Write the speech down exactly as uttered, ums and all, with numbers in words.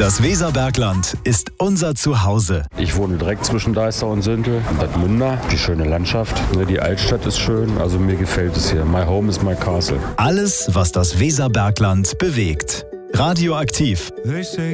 Das Weserbergland ist unser Zuhause. Ich wohne direkt zwischen Deister und Süntel, Bad Münder. Die schöne Landschaft, die Altstadt ist schön, also mir gefällt es hier. My home is my castle. Alles, was das Weserbergland bewegt. Radioaktiv.